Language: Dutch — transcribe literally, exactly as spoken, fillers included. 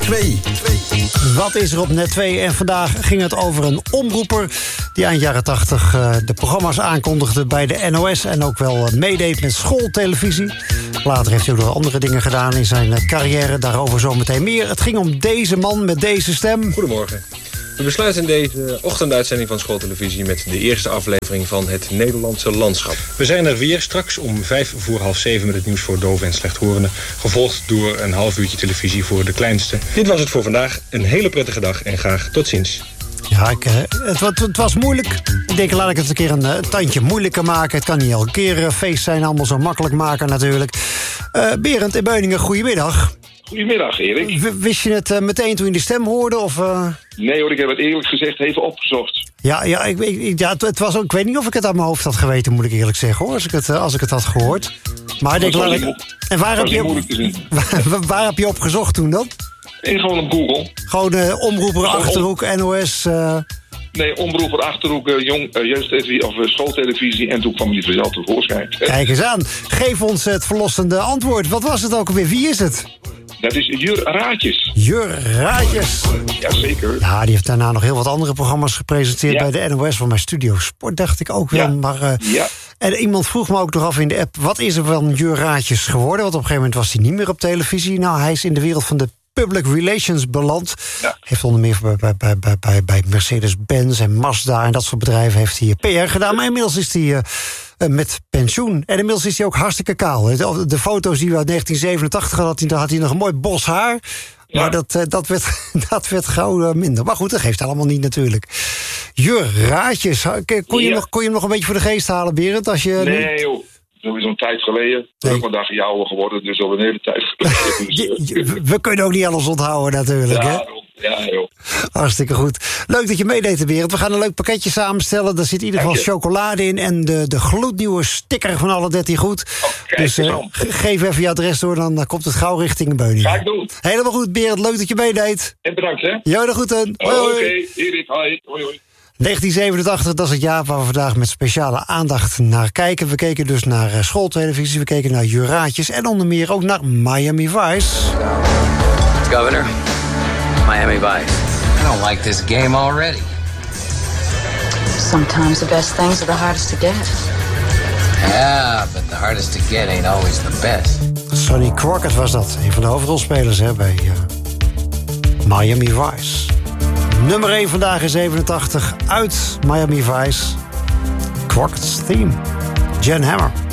twee. Wat is er op Net twee? En vandaag ging het over een omroeper die eind jaren tachtig uh, de programma's aankondigde bij de N O S en ook wel uh, meedeed met schooltelevisie. Later heeft hij ook nog andere dingen gedaan in zijn uh, carrière. Daarover zometeen meer. Het ging om deze man met deze stem. Goedemorgen. We besluiten deze ochtenduitzending van Schooltelevisie met de eerste aflevering van Het Nederlandse Landschap. We zijn er weer straks om vijf voor half zeven met het nieuws voor doven en slechthorenden. Gevolgd door een half uurtje televisie voor de kleinste. Dit was het voor vandaag. Een hele prettige dag en graag tot ziens. Ja, ik, het, het, het was moeilijk. Ik denk, laat ik het een keer een, een tandje moeilijker maken. Het kan niet elke keer uh, feest zijn, allemaal zo makkelijk maken natuurlijk. Uh, Berend in Beuningen, goedemiddag. Goedemiddag, Erik. W- wist je het uh, meteen toen je de stem hoorde? Of, uh... Nee hoor, ik heb het eerlijk gezegd even opgezocht. Ja, ja, ik, ik, ja het, het was ook, ik weet niet of ik het uit mijn hoofd had geweten, moet ik eerlijk zeggen, hoor. Als ik het, als ik het had gehoord. Maar ik denk, laat ik... En waar heb, je op, waar, waar heb je op gezocht toen dan? En gewoon op Google. Gewoon uh, omroeper, Achterhoek, N O S... Uh... Nee, omroeper, Achterhoek, uh, jong, uh, jeugdtelevisie of uh, schooltelevisie. En toen kwam die vanzelf tevoorschijn. Kijk eens aan. Geef ons het verlossende antwoord. Wat was het ook alweer? Wie is het? Dat is Jur Raatjes. Jur Raatjes. Jazeker. Ja, die heeft daarna nog heel wat andere programma's gepresenteerd ja. bij de N O S. Van mijn Studio Sport dacht ik ook wel. Ja. Maar, uh, ja. En iemand vroeg me ook nog af in de app, wat is er van Jur Raatjes geworden? Want op een gegeven moment was hij niet meer op televisie. Nou, hij is in de wereld van de public relations beland. Ja. Heeft onder meer bij, bij, bij, bij, bij Mercedes-Benz en Mazda en dat soort bedrijven heeft hij P R gedaan. Maar inmiddels is hij uh, met pensioen. En inmiddels is hij ook hartstikke kaal. De, de foto's die we uit negentien zevenentachtig hadden, had hij nog een mooi bos haar. Ja. Maar dat, uh, dat, werd, dat werd gauw uh, minder. Maar goed, dat geeft allemaal niet natuurlijk. Jur Raatjes. Kon je, ja. nog, kon je hem nog een beetje voor de geest halen, Berend? Als je nee, nu... joh. Dat is een tijd geleden. Nee. Ik ben daar jouw geworden, dus al een hele tijd geleden. Dus, uh, we kunnen ook niet alles onthouden natuurlijk, ja, hè? Joh. Ja, joh. Hartstikke goed. Leuk dat je meedeed, Berend. We gaan een leuk pakketje samenstellen. Daar zit in ieder geval chocolade in en de, de gloednieuwe sticker van Alle dertien Goed. Oh, dus uh, geef even je adres door, dan uh, komt het gauw richting Beuningen. Ga ik doen. Helemaal goed, Berend. Leuk dat je meedeed. En bedankt, hè. Jo, de groeten. Oh, Oké, okay. Erik, hoi. Hoi, hoi. negentien zevenentachtig, dat is het jaar waar we vandaag met speciale aandacht naar kijken. We keken dus naar uh, schooltelevisie, we keken naar Jur Raatjes en onder meer ook naar Miami Vice. Governor, Miami Vice. I don't like this game already. Sometimes the best things are the hardest to get. Yeah, but the hardest to get ain't always the best. Sonny Crockett was dat, een van de hoofdrolspelers hè, bij uh, Miami Vice. Nummer één vandaag in zevenentachtig uit Miami Vice. Crockett's Theme. Jan Hammer.